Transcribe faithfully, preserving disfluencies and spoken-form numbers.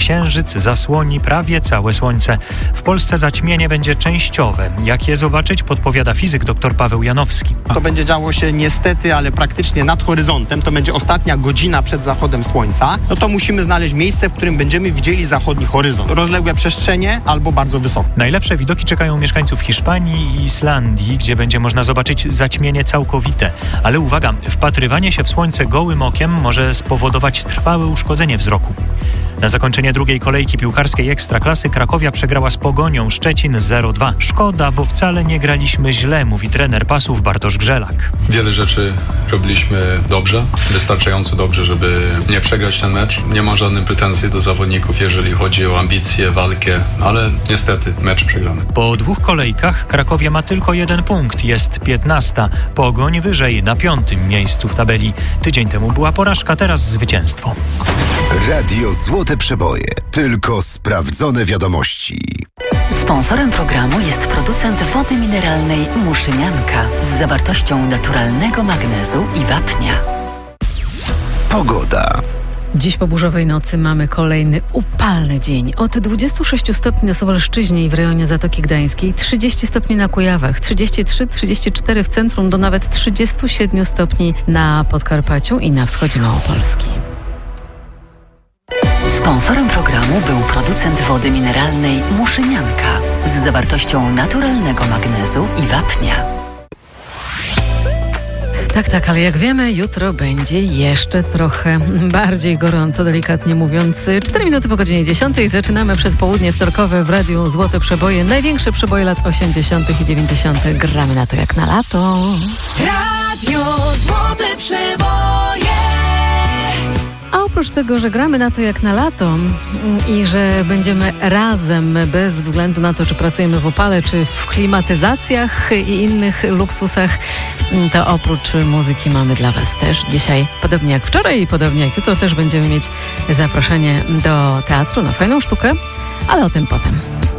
księżyc zasłoni prawie całe słońce. W Polsce zaćmienie będzie częściowe. Jak je zobaczyć, podpowiada fizyk dr Paweł Janowski. To będzie działo się niestety, ale praktycznie nad horyzontem. To będzie ostatnia godzina przed zachodem słońca. No to musimy znaleźć miejsce, w którym będziemy widzieli zachodni horyzont. Rozległe przestrzenie albo bardzo wysoko. Najlepsze widoki czekają mieszkańców Hiszpanii i Islandii, gdzie będzie można zobaczyć zaćmienie całkowite. Ale uwaga, wpatrywanie się w słońce gołym okiem może spowodować trwałe uszkodzenie wzroku. Na zakończenie drugiej kolejki piłkarskiej Ekstraklasy Krakowia przegrała z Pogonią Szczecin zero dwa. Szkoda, bo wcale nie graliśmy źle, mówi trener Pasów Bartosz Grzelak. Wiele rzeczy robiliśmy dobrze, wystarczająco dobrze, żeby nie przegrać ten mecz. Nie mam żadnych pretensji do zawodników, jeżeli chodzi o ambicje, walkę, ale niestety mecz przegrany. Po dwóch kolejkach Krakowia ma tylko jeden punkt, jest piętnasta. Pogoń wyżej na piątym miejscu w tabeli. Tydzień temu była porażka, teraz zwycięstwo. Radio Złote Przeboje. Tylko sprawdzone wiadomości. Sponsorem programu jest producent wody mineralnej Muszynianka z zawartością naturalnego magnezu i wapnia. Pogoda. Dziś po burzowej nocy mamy kolejny upalny dzień. Od dwudziestu sześciu stopni na Suwalszczyźnie i w rejonie Zatoki Gdańskiej, trzydzieści stopni na Kujawach, trzydzieści trzy trzydzieści cztery w centrum do nawet trzydziestu siedmiu stopni na Podkarpaciu i na wschodzie Małopolski. Sponsorem programu był producent wody mineralnej Muszynianka z zawartością naturalnego magnezu i wapnia. Tak, tak, ale jak wiemy, jutro będzie jeszcze trochę bardziej gorąco, delikatnie mówiąc. Cztery minuty po godzinie dziesiątej zaczynamy przedpołudnie wtorkowe w Radiu Złote Przeboje. Największe przeboje lat osiemdziesiątych i dziewięćdziesiątych. Gramy na to jak na lato. Radio Złote Przeboje. A oprócz tego, że gramy na to jak na lato i że będziemy razem bez względu na to, czy pracujemy w opale, czy w klimatyzacjach i innych luksusach, to oprócz muzyki mamy dla Was też dzisiaj, podobnie jak wczoraj i podobnie jak jutro, też będziemy mieć zaproszenie do teatru na fajną sztukę, ale o tym potem.